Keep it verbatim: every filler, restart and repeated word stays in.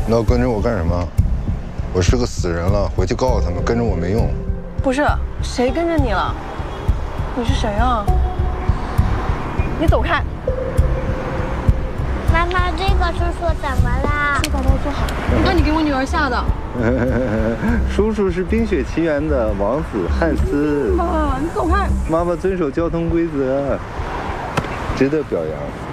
你要跟着我干什么？我是个死人了，回去告诉他们，跟着我没用。 不是，谁跟着你了？你是谁啊？你走开！ 妈妈，这个叔叔怎么啦？ 坐宝宝坐好。你看你给我女儿吓的。 叔叔是《冰雪奇缘》的王子汉斯。 妈，你走开！ 妈妈遵守交通规则，值得表扬。